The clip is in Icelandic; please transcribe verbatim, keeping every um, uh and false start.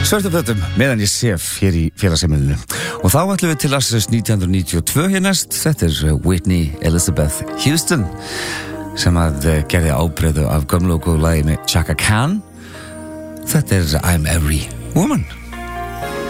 svörtu fötum meðan ég sef hér í félagsheimilinu. Og þá ætlum við til ársins nítján hundruð níutíu og tvö hér næst. Þetta er Whitney Elizabeth Houston sem að gerði ábreiðu af gömlu og góðu lagi með Chaka Khan. Þetta er I'm Every Woman.